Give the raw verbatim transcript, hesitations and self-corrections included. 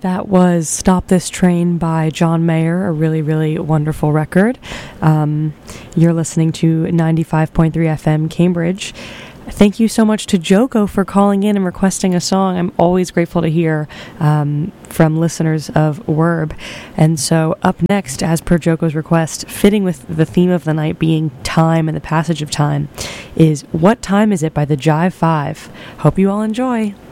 That was Stop This Train by John Mayer, a really, really wonderful record. Um, you're listening to ninety-five point three F M Cambridge. Thank you so much to Joko for calling in and requesting a song. I'm always grateful to hear um, from listeners of W R B. And so up next, as per Joko's request, fitting with the theme of the night being time and the passage of time, is What Time Is It by the Jive Five. Hope you all enjoy.